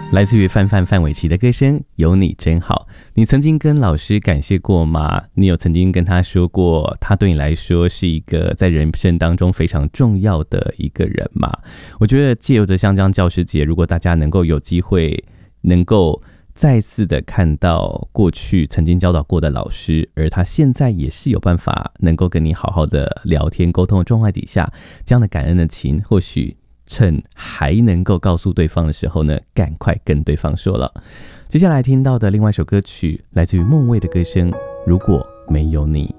来自于范玮琪的歌声《有你真好》。你曾经跟老师感谢过吗？你有曾经跟他说过，他对你来说是一个在人生当中非常重要的一个人吗？我觉得借由着像这样教师节，如果大家能够有机会，能够再次的看到过去曾经教导过的老师，而他现在也是有办法能够跟你好好的聊天沟通的状态底下，这样的感恩的情，或许趁还能够告诉对方的时候呢，赶快跟对方说了。接下来听到的另外一首歌曲来自于孟蔚的歌声《如果没有你》。